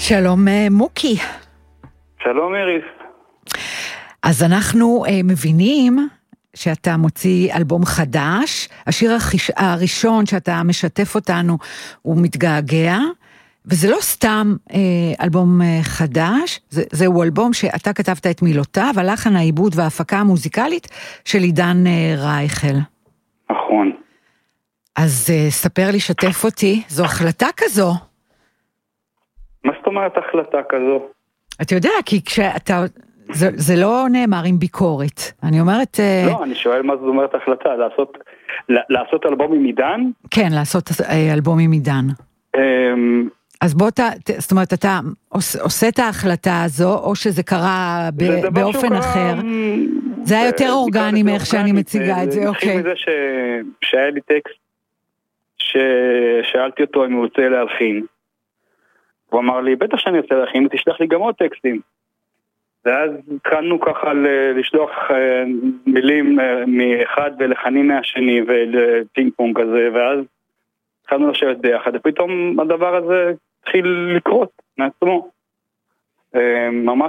שלום מוקי. שלום איריס. אז אנחנו מבינים שאתה מוציא אלבום חדש, השיר הראשון שאתה משתף אותנו הוא מתגעגע, וזה לא סתם אלבום חדש, זהו אלבום שאתה כתבת את מילותיו, הלחן, העיבוד וההפקה המוזיקלית של עידן רייכל. נכון. אז ספר לי, שתף אותי, זו החלטה כזו. מה זאת אומרת החלטה כזו? אתה יודע, כי כשאתה... זה לא נאמר עם ביקורת. אני אומרת... לא, אני שואל מה זאת אומרת החלטה, לעשות אלבום עם עידן? כן, לעשות אלבום עם עידן. אז בוא, זאת אומרת, אתה עושה את ההחלטה הזו, או שזה קרה באופן אחר? זה היה יותר אורגני מאיך שאני מציגה את זה, אוקיי. התחיל מזה שהיה לי טקסט, ששאלתי אותו אם הוא רוצה להלחין. הוא אמר לי, בטח שאני רוצה להלחין, תשלח לי גם עוד טקסטים. ואז התחלנו ככה לשלוח מילים מאחד ולחנים מהשני ולפינג פונג כזה, ואז התחלנו לשבת ביחד, ופתאום הדבר הזה התחיל לקרות מעצמו. ממש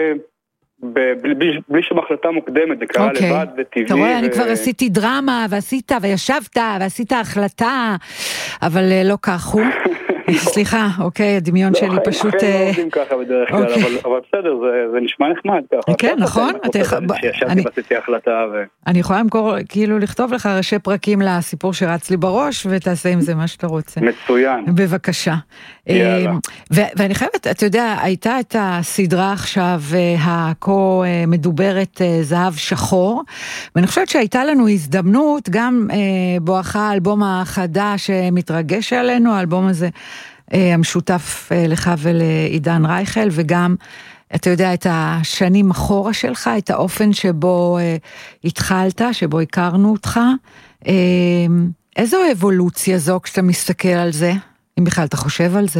בלי שום החלטה מוקדמת, זה קרה לבד וטבעי. אתה רואה, אני כבר עשיתי דרמה, ועשית וישבת, ועשית החלטה, אבל לא כך הוא. סליחה, אוקיי, הדמיון שלי פשוט... לא עובדים ככה בדרך כלל, אבל בסדר, זה נשמע נחמד ככה. כן, נכון. שישבתי ועשיתי החלטה ו... אני יכולה כאילו לכתוב לך ראשי פרקים לסיפור שרץ לי בראש, ותעשה עם זה מה שאתה רוצה. מצוין. בבקשה. ואני חייבת, אתה יודע, הייתה את הסדרה עכשיו, הכה מדוברת זהב שחור, ואני חושבת שהייתה לנו הזדמנות, גם בואכה האלבום החדש שמתרגש עלינו, האלבום הזה המשותף לך ולעידן רייכל, וגם, אתה יודע, את השנים אחורה שלך, את האופן שבו התחלת, שבו הכרנו אותך. איזו אבולוציה זו כשאתה מסתכל על זה? אם בכלל אתה חושב על זה?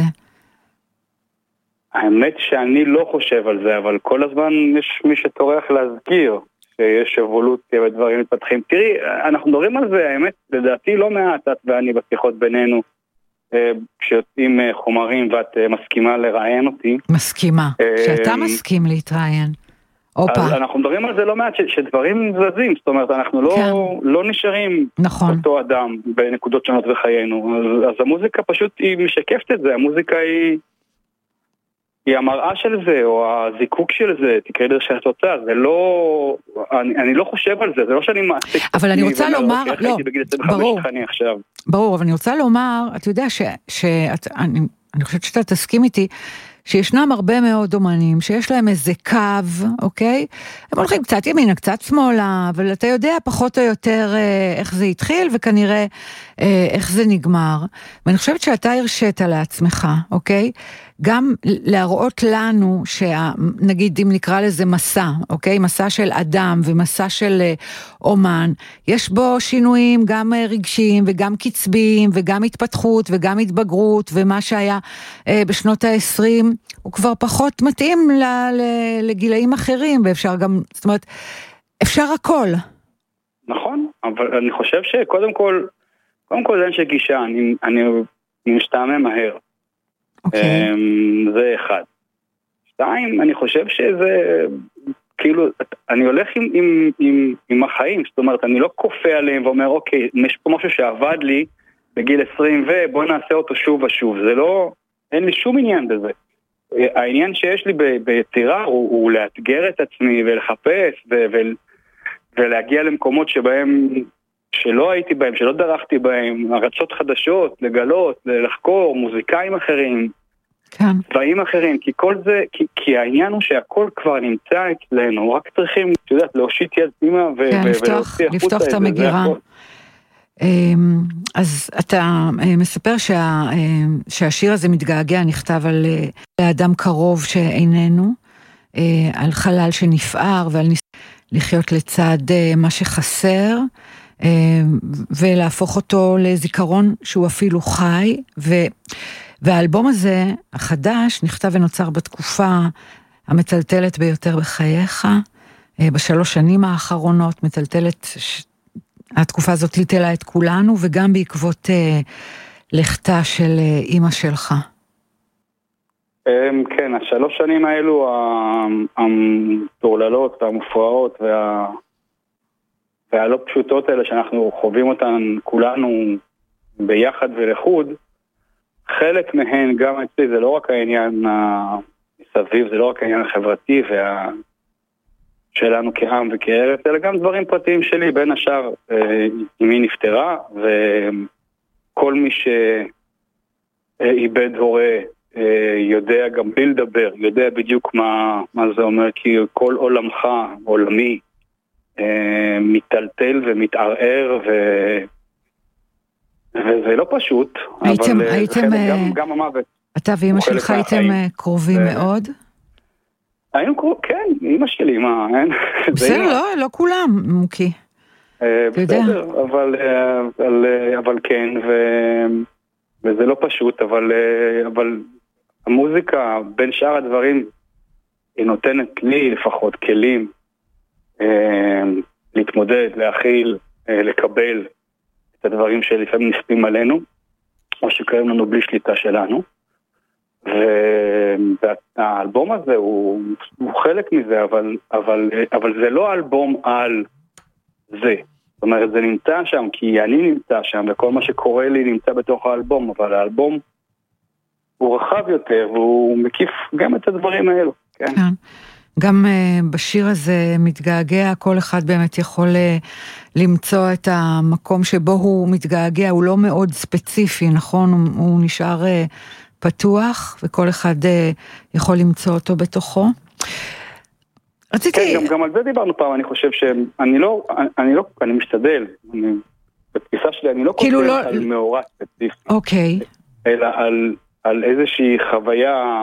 האמת שאני לא חושב על זה, אבל כל הזמן יש מי שטורח להזכיר שיש אבולוציה ודברים מתפתחים. תראי, אנחנו מדברים על זה, האמת, לדעתי לא מעט, את ואני בשיחות בינינו, כשיוצאים חומרים ואת מסכימה לראיין אותי. מסכימה, שאתה מסכים להתראיין. אז אנחנו מדברים על זה לא מעט, שדברים זזים, זאת אומרת, אנחנו לא נשארים אותו אדם בנקודות שונות בחיינו, אז המוזיקה פשוט היא משקפת את זה, המוזיקה היא המראה של זה, או הזיקוק של זה, תקראי לזה שהתוצאה, זה לא, אני לא חושב על זה, זה לא שאני מעסיק. אבל אני רוצה לומר, לא, ברור, אבל אני רוצה לומר, אתה יודע אני חושבת שאתה תסכים איתי, שישנם הרבה מאוד אומנים, שיש להם איזה קו, אוקיי? הם הולכים קצת ימינה, קצת שמאלה, אבל אתה יודע פחות או יותר איך זה התחיל, וכנראה איך זה נגמר. ואני חושבת שאתה הרשית לעצמך, אוקיי? גם להראות לנו, נגיד אם נקרא לזה מסע, אוקיי? מסע של אדם ומסע של אומן, יש בו שינויים גם רגשיים וגם קצביים וגם התפתחות וגם התבגרות, ומה שהיה בשנות ה-20 הוא כבר פחות מתאים לגילאים אחרים, ואפשר גם, זאת אומרת, אפשר הכל. נכון, אבל אני חושב שקודם כל זה אנשי גישה, אני משתעמם מהר. זה אחד. שתיים, אני חושב שזה כאילו, אני הולך עם החיים, זאת אומרת, אני לא כופה עליהם ואומר, אוקיי, יש פה משהו שעבד לי בגיל 20 ובוא נעשה אותו שוב ושוב, זה לא, אין לי שום עניין בזה. העניין שיש לי ביצירה הוא לאתגר את עצמי ולחפש ולהגיע למקומות שבהם שלא הייתי בהם, שלא דרכתי בהם, ארצות חדשות, לגלות, לחקור, מוזיקאים אחרים, צבעים אחרים, כי כל זה, כי העניין הוא שהכל כבר נמצא אצלנו, רק צריכים, את יודעת, להושיט יד פנימה ולהוציא החוצה. לפתוח את המגירה. אז אתה מספר שהשיר הזה מתגעגע, נכתב על אדם קרוב שאיננו, על חלל שנפער ועל לחיות לצד מה שחסר, ולהפוך אותו לזיכרון שהוא אפילו חי, והאלבום הזה, החדש, נכתב ונוצר בתקופה המטלטלת ביותר בחייך, בשלוש שנים האחרונות, התקופה הזאת טלטלה את כולנו, וגם בעקבות לכתה של אמא שלך. כן, 3 שנים האלו, המטורללות והמופרעות והלא פשוטות האלה שאנחנו חווים אותן כולנו ביחד ולחוד, חלק מהן גם אצלי, זה לא רק העניין מסביב, זה לא רק העניין החברתי שלנו כעם וכארץ, אלא גם דברים פרטיים שלי, בין השאר אמי נפטרה, וכל מי שאיבד הורה יודע גם בלי לדבר, יודע בדיוק מה זה אומר, כי כל עולמך, עולמי, מתלתל ומתערער, וזה לא פשוט, הייתם, גם המוות. אתה ואמא שלך הייתם קרובים מאוד? היינו קרובים, כן, אמא שלי, מה, אין? בסדר, לא כולם, מוקי. בסדר, אבל כן, וזה לא פשוט, אבל המוזיקה, בין שאר הדברים, היא נותנת לי לפחות כלים להתמודד, להכיל, לקבל את הדברים שלפעמים נספים עלינו, או שקיים לנו בלי שליטה שלנו. והאלבום הזה הוא חלק מזה, אבל זה לא אלבום על זה. זאת אומרת, זה נמצא שם, כי אני נמצא שם, וכל מה שקורה לי נמצא בתוך האלבום, אבל האלבום הוא רחב יותר, והוא מקיף גם את הדברים האלו. כן. גם בשיר הזה מתגעגע, כל אחד באמת יכול למצוא את המקום שבו הוא מתגעגע, הוא לא מאוד ספציפי, נכון? הוא נשאר פתוח, וכל אחד יכול למצוא אותו בתוכו. כן, גם על זה דיברנו פעם, אני חושב אני משתדל, בתפיסה שלי אני לא כותב על מאורע ספציפי, אוקיי. אלא על איזושהי חוויה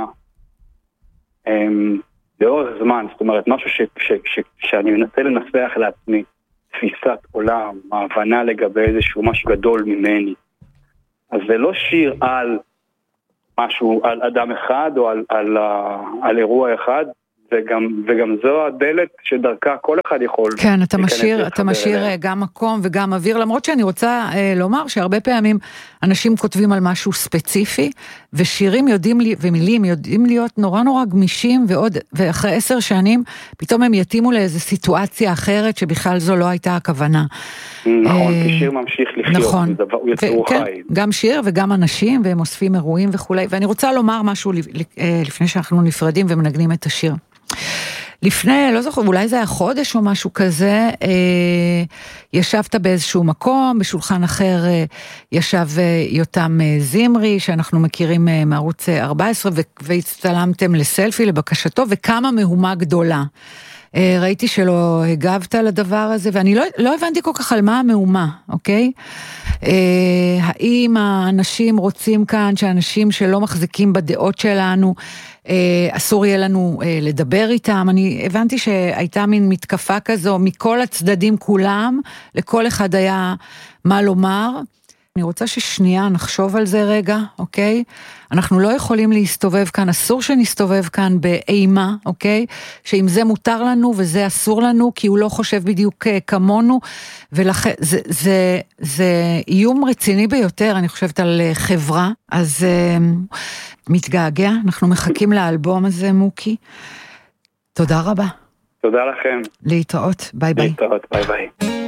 לאורך זמן, זאת אומרת, משהו שאני מנסה לנסח לעצמי, תפיסת עולם, ההבנה לגבי איזשהו משהו גדול ממני. אז זה לא שיר על משהו, על אדם אחד או על אירוע אחד, וגם זו הדלת שדרכה כל אחד יכול. כן, אתה משאיר גם מקום וגם אוויר, למרות שאני רוצה לומר שהרבה פעמים אנשים כותבים על משהו ספציפי, ושירים ומילים יודעים להיות נורא נורא גמישים, ואחרי 10 שנים פתאום הם יתאימו לאיזו סיטואציה אחרת שבכלל זו לא הייתה הכוונה. נכון, כי שיר ממשיך לחיות, נכון. הוא יצור חי. גם שיר וגם אנשים, והם אוספים אירועים וכו'. ואני רוצה לומר משהו לפני שאנחנו נפרדים ומנגנים את השיר. לפני, לא זוכר, אולי זה היה חודש או משהו כזה, ישבת באיזשהו מקום, בשולחן אחר ישב יותם זמרי, שאנחנו מכירים מערוץ 14, והצטלמתם לסלפי לבקשתו, וכמה מהומה גדולה. ראיתי שלא הגבת לדבר הזה, ואני לא הבנתי כל כך על מה המהומה, אוקיי? האם האנשים רוצים כאן, שאנשים שלא מחזיקים בדעות שלנו, אסור יהיה לנו לדבר איתם? אני הבנתי שהייתה מין מתקפה כזו, מכל הצדדים כולם, לכל אחד היה מה לומר. אני רוצה ששנייה נחשוב על זה רגע, אוקיי? אנחנו לא יכולים להסתובב כאן, אסור שנסתובב כאן באימה, אוקיי? שאם זה מותר לנו וזה אסור לנו, כי הוא לא חושב בדיוק כמונו, ולכן זה איום רציני ביותר, אני חושבת על חברה, אז מתגעגע, אנחנו מחכים לאלבום הזה, מוקי. תודה רבה. תודה לכם. להתראות, ביי ביי. להתראות, ביי ביי.